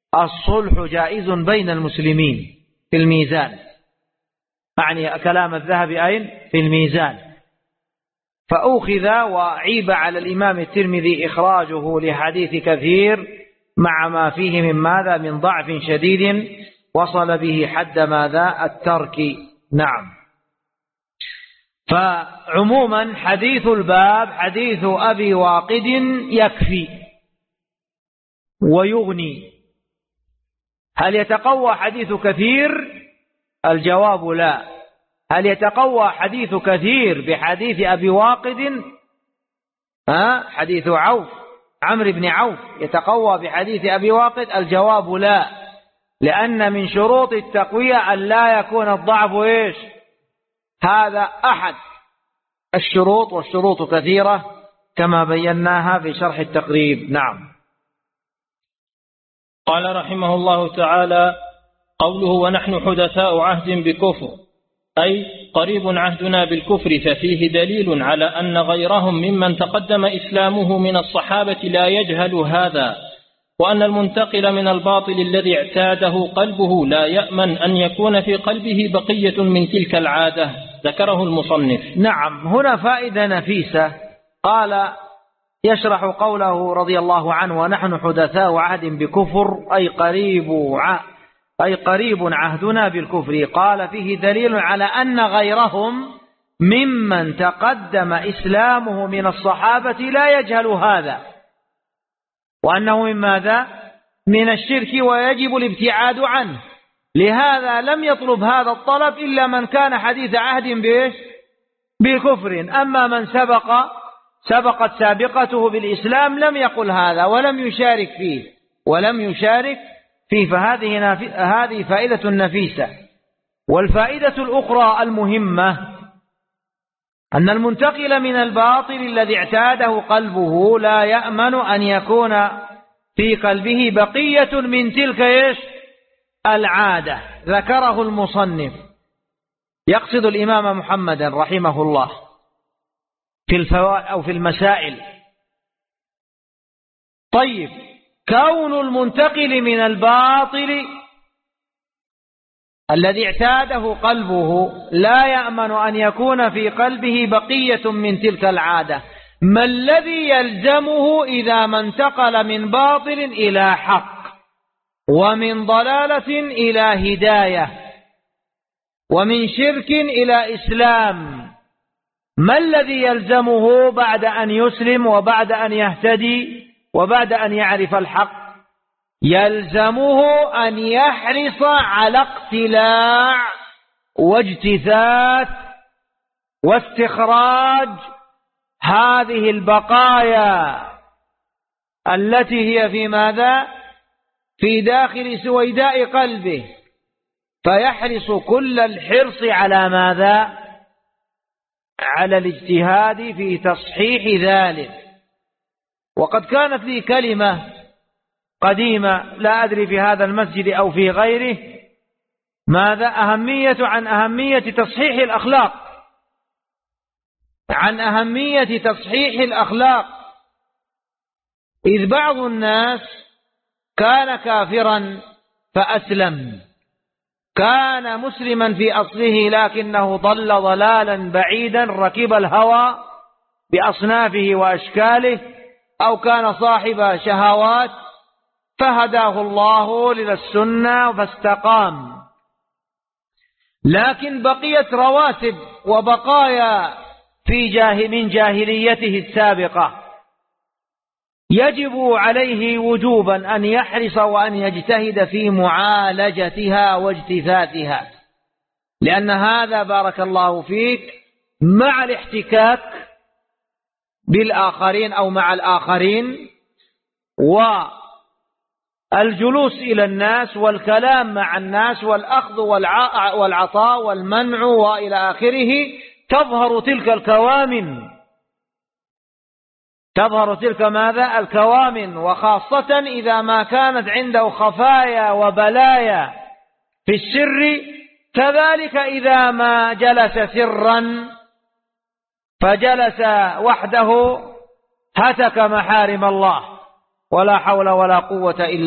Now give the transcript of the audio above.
الصلح جائز بين المسلمين في الميزان، يعني كلام الذهبي أين؟ في الميزان. فأخذ وعيب على الإمام الترمذي إخراجه لحديث كثير مع ما فيه من ماذا؟ من ضعف شديد وصل به حد ماذا؟ الترك. نعم. فعموما حديث الباب حديث أبي واقد يكفي ويغني. هل يتقوى حديث كثير؟ الجواب لا. هل يتقوى حديث كثير بحديث أبي واقد؟ حديث عمرو بن عوف يتقوى بحديث أبي واقد؟ الجواب لا، لأن من شروط التقوية أن لا يكون الضعف إيش؟ هذا أحد الشروط، والشروط كثيرة كما بيناها في شرح التقريب. نعم. قال رحمه الله تعالى: قوله ونحن حدثاء عهد بكفر، أي قريب عهدنا بالكفر، ففيه دليل على أن غيرهم ممن تقدم إسلامه من الصحابة لا يجهل هذا، وأن المنتقل من الباطل الذي اعتاده قلبه لا يأمن أن يكون في قلبه بقية من تلك العادة، ذكره المصنف. نعم. هنا فائدة نفيسة. قال يشرح قوله رضي الله عنه: ونحن حدثاء عهد بكفر، أي قريب عهدنا بالكفر. قال فيه دليل على أن غيرهم ممن تقدم إسلامه من الصحابة لا يجهل هذا، وأنه من ماذا؟ من الشرك، ويجب الابتعاد عنه. لهذا لم يطلب هذا الطلب إلا من كان حديث عهد بكفر. أما من سبقت سابقته بالإسلام لم يقل هذا ولم يشارك فيه. فهذه فائدة نفيسة. والفائدة الأخرى المهمة أن المنتقل من الباطل الذي اعتاده قلبه لا يأمن أن يكون في قلبه بقية من تلك العادة، ذكره المصنف. يقصد الإمام محمد رحمه الله في الفوائد أو في المسائل. طيب، كون المنتقل من الباطل الذي اعتاده قلبه لا يأمن أن يكون في قلبه بقية من تلك العادة، ما الذي يلزمه إذا ما انتقل من باطل إلى حق، ومن ضلالة إلى هداية، ومن شرك إلى إسلام؟ ما الذي يلزمه بعد أن يسلم وبعد أن يهتدي وبعد أن يعرف الحق؟ يلزمه أن يحرص على اقتلاع واجتثاث واستخراج هذه البقايا التي هي في ماذا؟ في داخل سويداء قلبه، فيحرص كل الحرص على ماذا؟ على الاجتهاد في تصحيح ذلك. وقد كانت لي كلمة قديمة لا أدري في هذا المسجد أو في غيره ماذا؟ عن أهمية تصحيح الأخلاق، عن أهمية تصحيح الأخلاق. إذ بعض الناس كان كافرا فأسلم، كان مسلما في أصله لكنه ضل ضلالا بعيدا، ركب الهوى بأصنافه وأشكاله، أو كان صاحب شهوات فهداه الله للسنة فاستقام، لكن بقيت رواسب وبقايا من جاهليته السابقة، يجب عليه وجوبا أن يحرص وأن يجتهد في معالجتها واجتثاثها، لأن هذا بارك الله فيك مع الاحتكاك بالآخرين أو مع الآخرين والجلوس إلى الناس والكلام مع الناس والأخذ والعطاء والمنع وإلى آخره، تظهر تلك ماذا؟ الكوامن، وخاصة إذا ما كانت عنده خفايا وبلايا في السر، كذلك إذا ما جلس سرا فجلس وحده هتك محارم الله، ولا حول ولا قوة إلا